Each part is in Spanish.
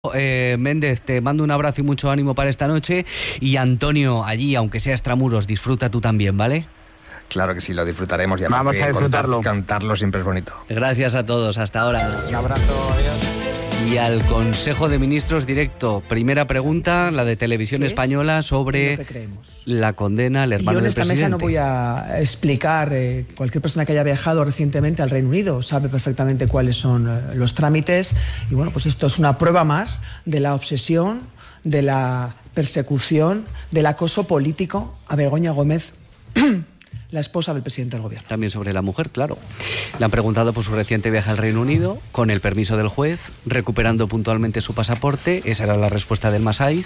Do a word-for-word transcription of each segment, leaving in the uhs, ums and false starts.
Eh, Méndez, te mando un abrazo y mucho ánimo para esta noche. Y Antonio, allí, aunque sea extramuros, disfruta tú también, ¿vale? Claro que sí, lo disfrutaremos y Vamos a disfrutarlo. Contar, cantarlo siempre es bonito. Gracias a todos, hasta ahora. Un abrazo, adiós. Y al Consejo de Ministros directo. Primera pregunta, la de Televisión Española, sobre la condena al hermano del presidente. Yo en esta mesa no voy a explicar, eh, cualquier persona que haya viajado recientemente al Reino Unido sabe perfectamente cuáles son eh, los trámites, y bueno, pues esto es una prueba más de la obsesión, de la persecución, del acoso político a Begoña Gómez, la esposa del presidente del gobierno. También sobre la mujer, claro. Le han preguntado por su reciente viaje al Reino Unido, con el permiso del juez, recuperando puntualmente su pasaporte. Esa era la respuesta del Masaiz.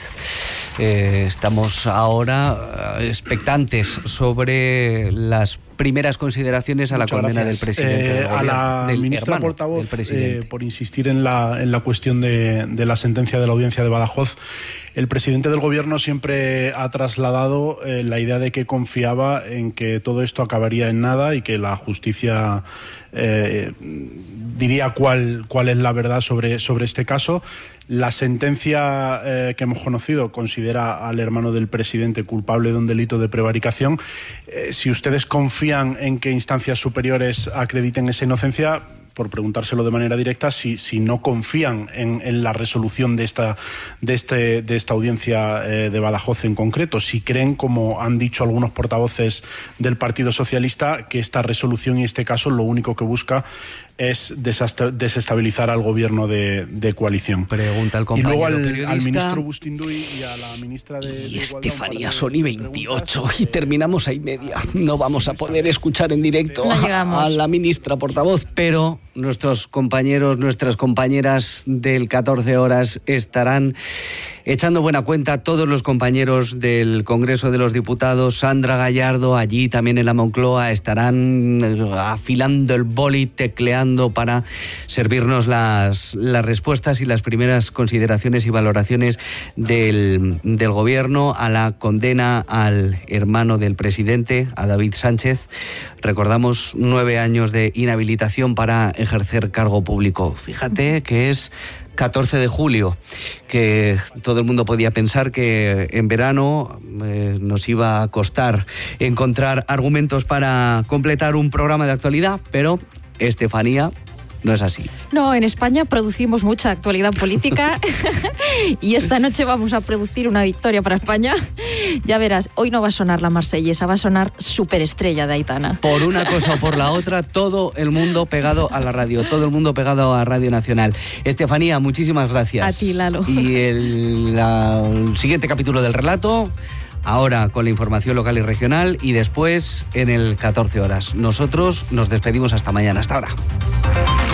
Eh, estamos ahora expectantes sobre las primeras consideraciones a la Muchas condena gracias. del presidente eh, del gobierno, a la del ministra hermano, portavoz del presidente. Eh, por insistir en la, en la cuestión de, de la sentencia de la audiencia de Badajoz. El presidente del gobierno siempre ha trasladado eh, la idea de que confiaba en que todo esto acabaría en nada y que la justicia eh, diría cuál, cuál es la verdad sobre, sobre este caso. La sentencia eh, que hemos conocido considera al hermano del presidente culpable de un delito de prevaricación. Eh, si ustedes confían en que instancias superiores acrediten esa inocencia, por preguntárselo de manera directa, si, si no confían en, en la resolución de esta, de este, de esta audiencia eh, de Badajoz en concreto, si creen, como han dicho algunos portavoces del Partido Socialista, que esta resolución y este caso lo único que busca es desestabilizar al gobierno de, de coalición. Pregunta al compañero y luego al, periodista. al ministro Bustinduy y a la ministra de, de y Igualdad. Estefanía, son y veintiocho y terminamos a y media. No vamos a poder escuchar en directo no a, a la ministra portavoz, pero nuestros compañeros, nuestras compañeras del catorce horas estarán echando buena cuenta. Todos los compañeros del Congreso de los Diputados, Sandra Gallardo, allí también en la Moncloa, estarán afilando el boli, tecleando para servirnos las, las respuestas y las primeras consideraciones y valoraciones del, del Gobierno a la condena al hermano del presidente, a David Sánchez. Recordamos nueve años de inhabilitación para ejercer cargo público. Fíjate que es catorce de julio, que todo el mundo podía pensar que en verano eh, nos iba a costar encontrar argumentos para completar un programa de actualidad, pero Estefanía, no es así. No, en España producimos mucha actualidad política y esta noche vamos a producir una victoria para España. Ya verás, hoy no va a sonar la marsellesa, va a sonar Superestrella de Aitana. Por una cosa o por la otra, todo el mundo pegado a la radio, todo el mundo pegado a Radio Nacional. Estefanía, muchísimas gracias. A ti, Lalo. Y el, la, el siguiente capítulo del relato, ahora con la información local y regional, y después en el catorce horas. Nosotros nos despedimos hasta mañana. Hasta ahora.